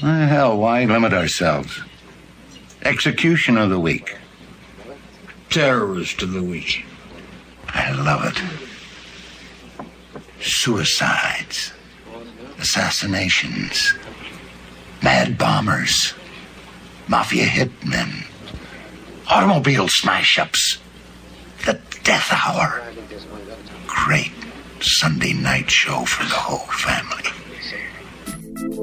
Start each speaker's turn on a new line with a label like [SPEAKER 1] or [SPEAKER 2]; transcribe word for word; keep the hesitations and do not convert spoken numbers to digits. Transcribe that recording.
[SPEAKER 1] Uh, hell, why limit ourselves? Execution of the week.
[SPEAKER 2] Terrorist of the week.
[SPEAKER 1] I love it. Suicides. Assassinations. Mad bombers. Mafia hitmen. Automobile smash-ups. The death hour. Great Sunday night show for the whole family.